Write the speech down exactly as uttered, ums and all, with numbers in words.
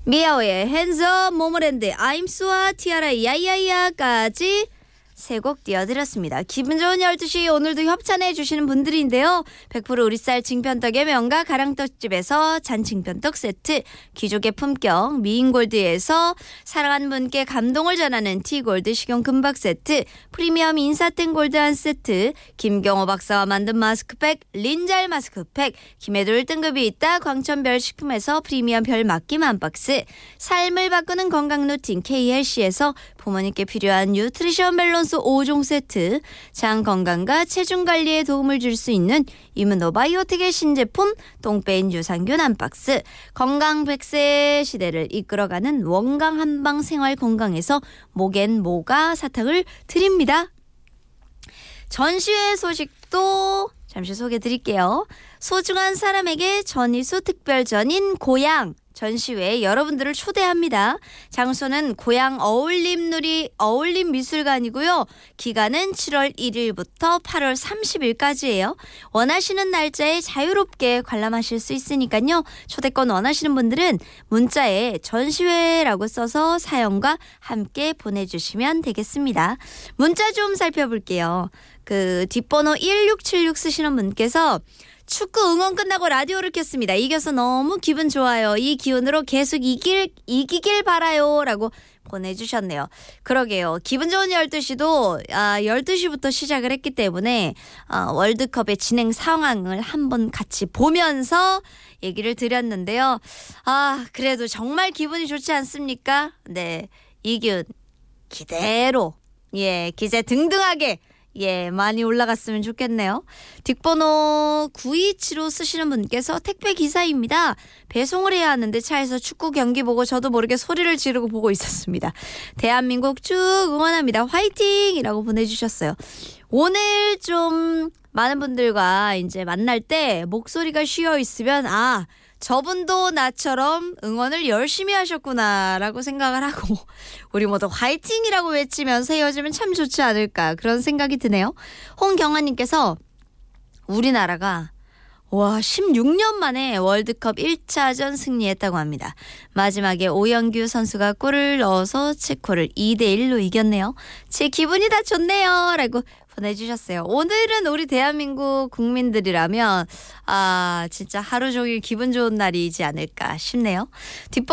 미아오의 핸즈업, 모모랜드, 아임스와 티아라 야야야까지 세 곡 띄워드렸습니다. 기분 좋은 열두 시 오늘도 협찬해 주시는 분들인데요. 백 퍼센트 우리쌀 징편떡의 명가 가랑떡집에서 잔징편떡 세트, 귀족의 품격 미인골드에서 사랑하는 분께 감동을 전하는 티골드 식용 금박 세트, 프리미엄 인사땡 골드 한 세트, 김경호 박사와 만든 마스크팩 린잘 마스크팩, 김해도 일 등급이 있다 광천별 식품에서 프리미엄 별 맡김 한 박스, 삶을 바꾸는 건강 루틴 케이엘씨에서 부모님께 필요한 뉴트리션 밸런스 오 종 세트, 장 건강과 체중 관리에 도움을 줄 수 있는 이뮤노바이오틱의 신제품 똥배인 유산균 한 박스, 건강 백 세 시대를 이끌어가는 원강 한방 생활 건강에서 목엔 모가 사탕을 드립니다. 전시회 소식도 잠시 소개해 드릴게요. 소중한 사람에게 전이수 특별전인 고향 전시회에 여러분들을 초대합니다. 장소는 고향 어울림누리 어울림미술관이고요. 기간은 칠월 일일부터 팔월 삼십일까지예요. 원하시는 날짜에 자유롭게 관람하실 수 있으니까요. 초대권 원하시는 분들은 문자에 전시회라고 써서 사연과 함께 보내주시면 되겠습니다. 문자 좀 살펴볼게요. 그 뒷번호 일육칠육 쓰시는 분께서 축구 응원 끝나고 라디오를 켰습니다. 이겨서 너무 기분 좋아요. 이 기운으로 계속 이길, 이기길 바라요. 라고 보내주셨네요. 그러게요. 기분 좋은 열두 시도 아, 열두 시부터 시작을 했기 때문에 아, 월드컵의 진행 상황을 한번 같이 보면서 얘기를 드렸는데요. 아, 그래도 정말 기분이 좋지 않습니까? 네. 이 기운 기대로, 예, 기세 등등하게 예, 많이 올라갔으면 좋겠네요. 뒷번호 구이칠오 쓰시는 분께서 택배 기사입니다. 배송을 해야 하는데 차에서 축구 경기 보고 저도 모르게 소리를 지르고 보고 있었습니다. 대한민국 쭉 응원합니다. 화이팅! 이라고 보내주셨어요. 오늘 좀 많은 분들과 이제 만날 때 목소리가 쉬어 있으면 아, 저분도 나처럼 응원을 열심히 하셨구나 라고 생각을 하고 우리 모두 화이팅이라고 외치면서 헤어지면 참 좋지 않을까 그런 생각이 드네요. 홍경아님께서 우리나라가 와 십육 년 만에 월드컵 일 차전 승리했다고 합니다. 마지막에 오영규 선수가 골을 넣어서 체코를 이 대 일로 이겼네요. 제 기분이 다 좋네요 라고 보내주셨어요. 오늘은 우리 대한민국 국민들이라면 아 진짜 하루 종일 기분 좋은 날이지 않을까 싶네요. 뒷번